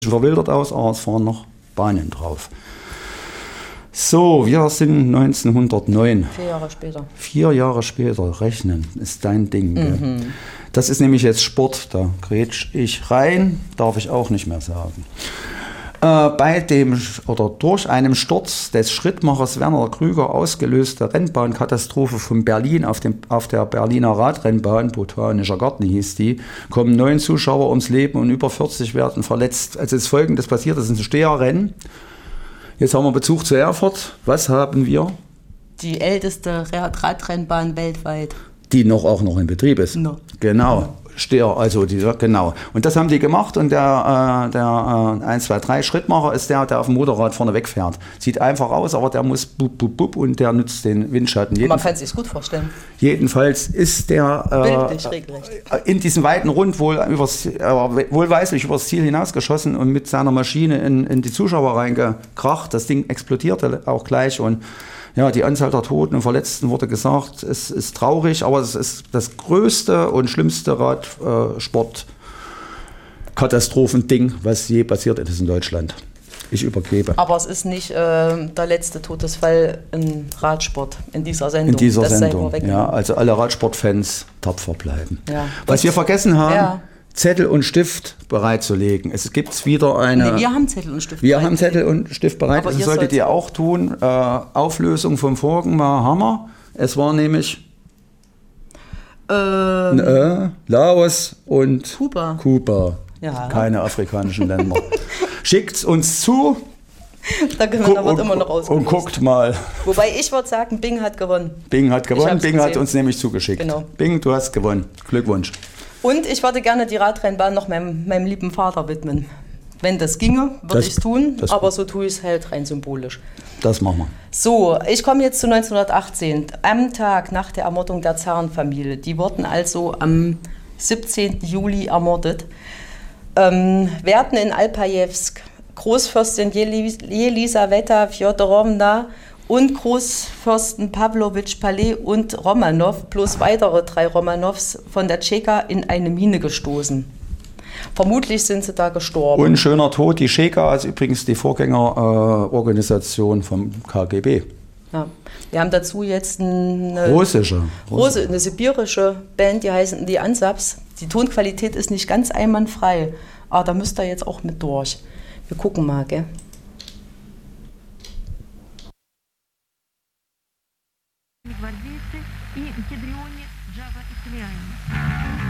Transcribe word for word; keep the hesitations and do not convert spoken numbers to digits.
verwildert aus, aber es fahren noch Bahnen drauf. So, wir sind neunzehnhundertneun. Vier Jahre später. Vier Jahre später, rechnen ist dein Ding. Mhm. Das ist nämlich jetzt Sport, da grätsch ich rein, darf ich auch nicht mehr sagen. Äh, bei dem oder durch einen Sturz des Schrittmachers Werner Krüger ausgelöste Rennbahnkatastrophe von Berlin auf, dem, auf der Berliner Radrennbahn, Botanischer Garten hieß die, kommen neun Zuschauer ums Leben und über vierzig werden verletzt. Also es ist Folgendes passiert, das ist ein Steherrennen. Jetzt haben wir Bezug zu Erfurt. Was haben wir? Die älteste Radrennbahn weltweit. Die noch auch noch in Betrieb ist. No. Genau. Steher, also dieser, genau. Und das haben die gemacht und der, äh, der äh, eins, zwei, drei Schrittmacher ist der, der auf dem Motorrad vorne wegfährt. Sieht einfach aus, aber der muss bup, bup, bup und der nutzt den Windschatten. Jeden, Man kann es sich gut vorstellen. Jedenfalls ist der äh, in diesem weiten Rund wohl übers, äh, wohlweislich übers Ziel hinausgeschossen und mit seiner Maschine in, in die Zuschauer reingekracht. Das Ding explodierte auch gleich und ja, die Anzahl der Toten und Verletzten wurde gesagt, es ist traurig, aber es ist das größte und schlimmste Radsport-Katastrophending, was je passiert ist in Deutschland. Ich übergebe. Aber es ist nicht äh, der letzte Todesfall im Radsport in dieser Sendung. In dieser das Sendung, ja. Also alle Radsportfans tapfer bleiben. Ja. Was wir vergessen haben, ja. Zettel und Stift bereitzulegen. Es gibt wieder eine... Nee, wir haben Zettel und Stift Wir bereit. haben Zettel und Stift bereit. Aber das solltet ihr auch tun. Äh, Auflösung vom vorigen Mal Hammer. Es war nämlich ähm, äh, Laos und Kuba. Kuba. Ja. Keine afrikanischen Länder. Schickt's uns zu. Da können wir wird immer noch ausgelöst. Und guckt mal. Wobei ich würde sagen, Bing hat gewonnen. Bing hat gewonnen. Bing gesehen. Hat uns nämlich zugeschickt. Genau. Bing, du hast gewonnen. Glückwunsch. Und ich würde gerne die Radrennbahn noch meinem, meinem lieben Vater widmen. Wenn das ginge, würde ich es tun, aber so tue ich es halt rein symbolisch. Das machen wir. So, ich komme jetzt zu neunzehnhundertachtzehn, am Tag nach der Ermordung der Zarenfamilie. Die wurden also am siebzehnten Juli ermordet. Ähm, werden in Alpajewsk Großfürstin Jelisaweta Fjodorowna und Großfürsten Pawlowitsch Palais und Romanow plus weitere drei Romanows von der Tscheka in eine Mine gestoßen. Vermutlich sind sie da gestorben. Und schöner Tod, die Tscheka ist übrigens die Vorgängerorganisation äh, vom K G B. Ja. Wir haben dazu jetzt eine russische, Russe, eine sibirische Band, die heißen die Ansaps. Die Tonqualität ist nicht ganz einwandfrei, aber da müsst ihr jetzt auch mit durch. Wir gucken mal, gell?